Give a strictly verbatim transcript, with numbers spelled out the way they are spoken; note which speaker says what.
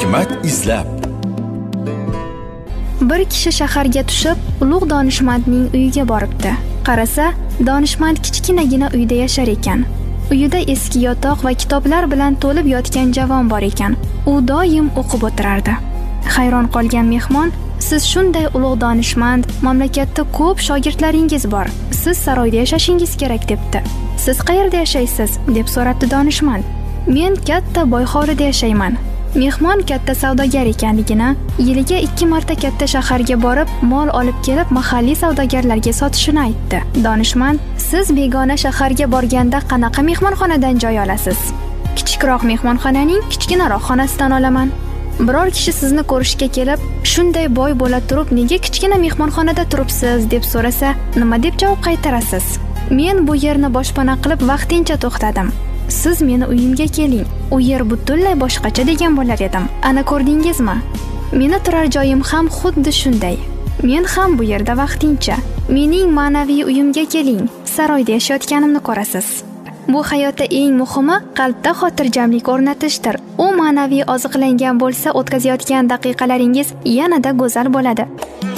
Speaker 1: hikmat izlab.
Speaker 2: Bir kishi shaharga tushib, ulug' donishmandning uyiga boribdi. Qarasa, donishmand kichkinagina uyda yashar ekan. Uyida eski yotoq va kitoblar bilan to'lib yotgan javon bor ekan. U doim o'qib o'tirardi. Hayron qolgan mehmon, "Siz shunday ulug' donishmand, mamlakatda ko'p shogirdlaringiz bor. Siz saroyda yashashingiz kerak" debdi. "Siz qayerda yashaysiz?" deb so'rabdi donishmand. "Men katta boy hovlida yashayman." Mehmon katta savdogar ekanligini, yiliga ikki marta katta shaharga borib, mol olib kelib mahalliy savdogarlarga sotishini aytdi. Donishmand, "Siz begona shaharga borganda qanaqa mehmonxonadan joy olasiz?" "Kichikroq mehmonxonaning kichkinaroq xonasidan olaman." Biror kishi sizni ko'rishga kelib, "Shunday boy bo'la turib, nega kichkina mehmonxonada turibsiz?" deb so'rasa, nima deb javob qaytarasiz? "Men bu yerni boshpana qilib vaqtincha to'xtadim. Siz meni uyimga keling. U yer butunlay boshqacha" degan bo'lar edim. Ana ko'rdingizmi? Meni turar joyim ham xuddi shunday. Men ham bu yerda vaqtincha. Mening ma'naviy uyimga keling. Saroyda yashayotganimni ko'rasiz. Bu hayotda eng muhimi qalbda xotirjamlik o'rnatishdir. U ma'naviy oziqlangan bo'lsa, o'tkazayotgan daqiqalaringiz yanada go'zal bo'ladi.